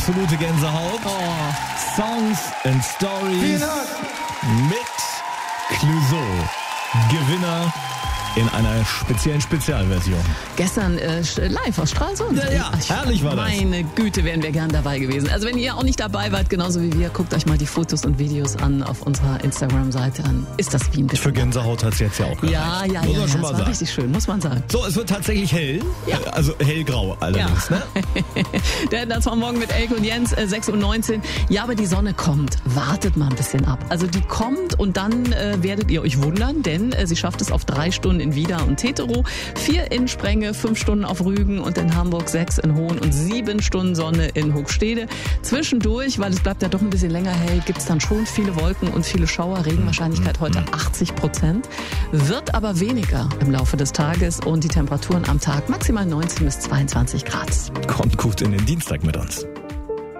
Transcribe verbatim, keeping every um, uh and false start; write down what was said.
absolute Gänsehaut. Oh. Songs and Stories mit Clouseau. Gewinner in einer speziellen Spezialversion. Gestern äh, live aus Stralsund. Ja, ja, Ach, herrlich war das. Meine Güte, wären wir gern dabei gewesen. Also wenn ihr auch nicht dabei wart, genauso wie wir, guckt euch mal die Fotos und Videos an auf unserer Instagram-Seite an. Ist das wie ein bisschen. Für Gänsehaut hat es jetzt ja auch gereicht. Ja, ja, muss ja, man ja schon das mal war sagen. richtig schön, muss man sagen. So, es wird tatsächlich hell. Ja. Also hellgrau allerdings, Ja. ne? Der das war morgen mit Elke und Jens, äh, sechs Uhr neunzehn. Ja, aber die Sonne kommt. Wartet mal ein bisschen ab. Also die kommt und dann äh, werdet ihr euch wundern, denn äh, sie schafft es auf drei Stunden in Wieder und Tetero, vier in Sprenge, fünf Stunden auf Rügen und in Hamburg, sechs in Hohn und sieben Stunden Sonne in Hochstede. Zwischendurch, weil es bleibt ja doch ein bisschen länger hell, gibt's dann schon viele Wolken und viele Schauer. Regenwahrscheinlichkeit heute achtzig Prozent. Wird aber weniger im Laufe des Tages und die Temperaturen am Tag maximal neunzehn bis zweiundzwanzig Grad. Kommt gut in den Dienstag mit uns.